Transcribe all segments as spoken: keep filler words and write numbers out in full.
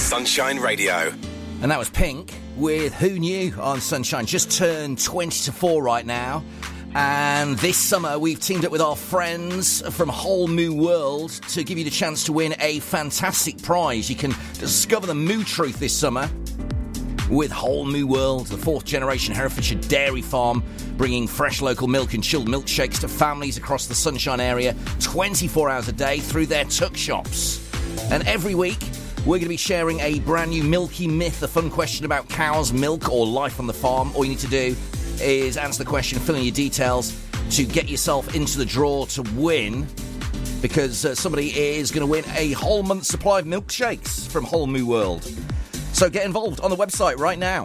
Sunshine Radio. And that was Pink with Who Knew on Sunshine. Just turned twenty to four right now. And this summer we've teamed up with our friends from Whole Moo World to give you the chance to win a fantastic prize. You can discover the Moo Truth this summer with Whole Moo World, the fourth generation Herefordshire dairy farm, bringing fresh local milk and chilled milkshakes to families across the Sunshine area twenty-four hours a day through their tuck shops. And every week we're going to be sharing a brand new Milky Myth, a fun question about cows, milk or life on the farm. All you need to do is answer the question, fill in your details to get yourself into the draw to win, because uh, somebody is going to win a whole month's supply of milkshakes from Whole Moo World. So get involved on the website right now.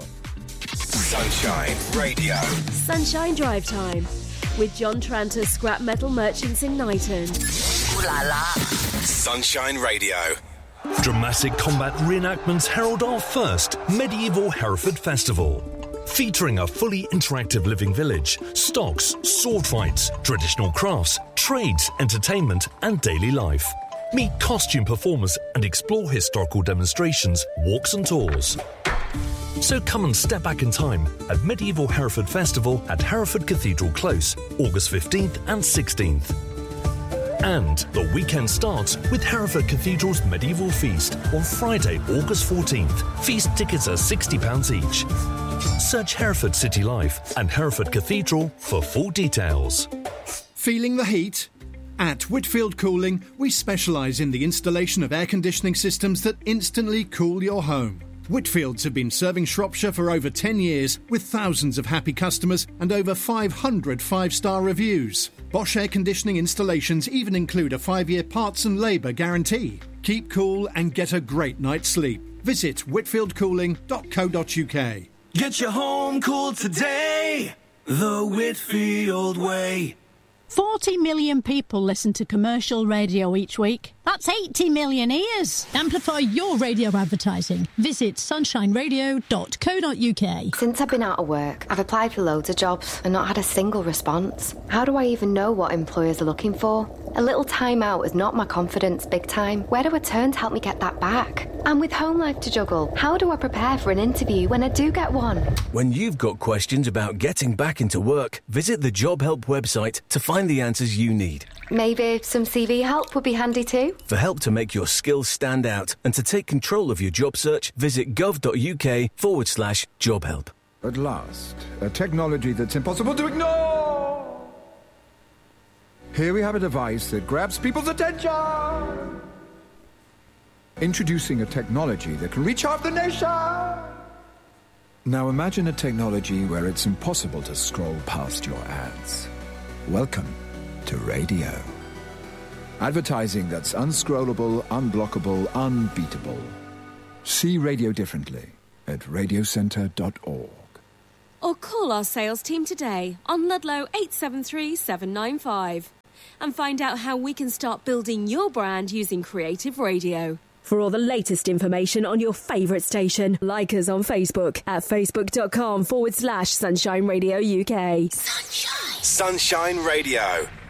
Sunshine Radio. Sunshine Drive Time with John Tranter, Scrap Metal Merchants in Knighton. Ooh la la. Sunshine Radio. Dramatic combat reenactments herald our first medieval Hereford Festival. Featuring a fully interactive living village, stocks, sword fights, traditional crafts, trades, entertainment and daily life. Meet costume performers and explore historical demonstrations, walks and tours. So come and step back in time at Medieval Hereford Festival at Hereford Cathedral Close, August fifteenth and sixteenth. And the weekend starts with Hereford Cathedral's Medieval Feast on Friday, August fourteenth. Feast tickets are sixty pounds each. Search Hereford City Life and Hereford Cathedral for full details. Feeling the heat? At Whitfield Cooling, we specialise in the installation of air conditioning systems that instantly cool your home. Whitfields have been serving Shropshire for over ten years with thousands of happy customers and over five hundred five-star reviews. Bosch air conditioning installations even include a five-year parts and labour guarantee. Keep cool and get a great night's sleep. Visit whitfield cooling dot co dot uk. Get your home cooled today, the Whitfield way. forty million people listen to commercial radio each week. That's eighty million ears. Amplify your radio advertising. Visit sunshine radio dot co dot uk. Since I've been out of work, I've applied for loads of jobs and not had a single response. How do I even know what employers are looking for? A little time out has knocked my confidence big time. Where do I turn to help me get that back? And with home life to juggle, how do I prepare for an interview when I do get one? When you've got questions about getting back into work, visit the Job Help website to find the answers you need. Maybe some C V help would be handy too. For help to make your skills stand out and to take control of your job search, visit gov.uk forward slash job help. At last, a technology that's impossible to ignore. Here we have a device that grabs people's attention. Introducing a technology that can reach half the nation. Now imagine a technology where it's impossible to scroll past your ads. Welcome to radio. Advertising that's unscrollable, unblockable, unbeatable. See radio differently at radio centre dot org. Or call our sales team today on Ludlow eight seven three seven nine five and find out how we can start building your brand using creative radio. For all the latest information on your favourite station, like us on Facebook at facebook.com forward slash Sunshine Radio U K. Sunshine. Sunshine Radio.